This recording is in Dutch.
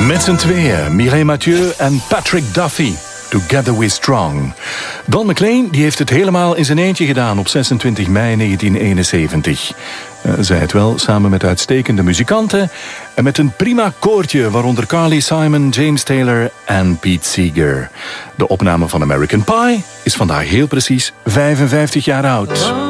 Met z'n tweeën, Mireille Mathieu en Patrick Duffy. Together We're Strong. Don McLean die heeft het helemaal in zijn eentje gedaan op 26 mei 1971. Zij het wel, samen met uitstekende muzikanten en met een prima koortje, waaronder Carly Simon, James Taylor en Pete Seeger. De opname van American Pie is vandaag heel precies 55 jaar oud.